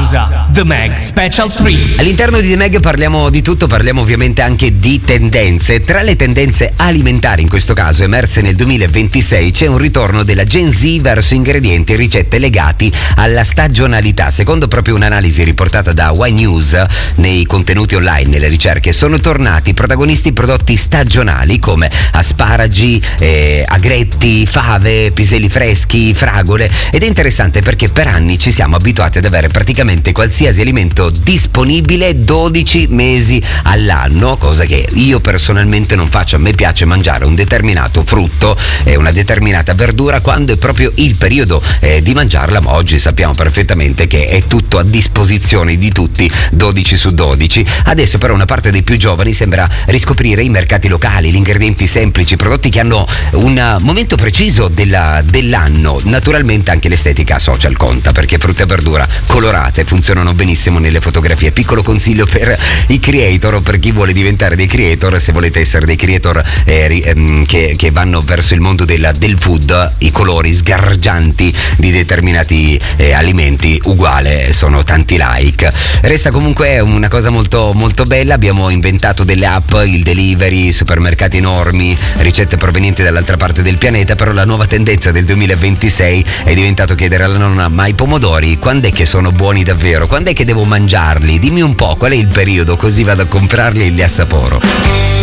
The Mag Special 3. All'interno di The Mag parliamo di tutto, parliamo ovviamente anche di tendenze. Tra le tendenze alimentari, in questo caso emerse nel 2026, c'è un ritorno della Gen Z verso ingredienti e ricette legati alla stagionalità. Secondo proprio un'analisi riportata da Y News, nei contenuti online, nelle ricerche, sono tornati protagonisti prodotti stagionali come asparagi, agretti, fave, piselli freschi, fragole. Ed è interessante perché per anni ci siamo abituati ad avere praticamente qualsiasi alimento disponibile 12 mesi all'anno, cosa che io personalmente non faccio. A me piace mangiare un determinato frutto e una determinata verdura quando è proprio il periodo di mangiarla, ma oggi sappiamo perfettamente che è tutto a disposizione di tutti 12 su 12. Adesso però una parte dei più giovani sembra riscoprire i mercati locali, gli ingredienti semplici, prodotti che hanno un momento preciso dell'anno. Naturalmente anche l'estetica social conta, perché frutta e verdura colorate funzionano benissimo nelle fotografie. Piccolo consiglio per i creator o per chi vuole diventare dei creator: se volete essere dei creator che vanno verso il mondo del food, i colori sgargianti di determinati alimenti uguale, sono tanti like. Resta comunque una cosa molto molto bella. Abbiamo inventato delle app, il delivery, supermercati enormi, ricette provenienti dall'altra parte del pianeta. Però la nuova tendenza del 2026 è diventato chiedere alla nonna: ma i pomodori quando è che sono buoni davvero? Quando è che devo mangiarli? Dimmi un po' qual è il periodo, così vado a comprarli e li assaporo.